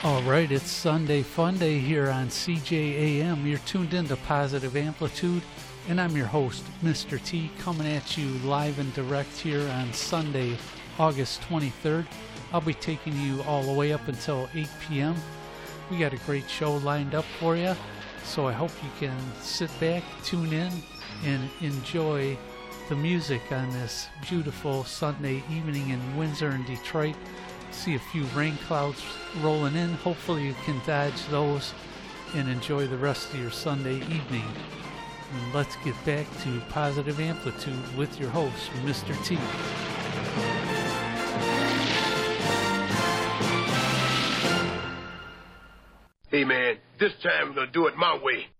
All right, it's Sunday Fun Day here on CJAM. You're tuned in to Positive Amplitude, and I'm your host, Mr. T, coming at you live and direct here on Sunday, August 23rd. I'll be taking you all the way up until 8 p.m. We got a great show lined up for you, so I hope you can sit back, tune in, and enjoy the music on this beautiful Sunday evening in Windsor and Detroit. See a few rain clouds rolling in. Hopefully you can dodge those and enjoy the rest of your Sunday evening. And let's get back to Positive Amplitude with your host, Mr. T. Hey man, this time we're gonna do it my way.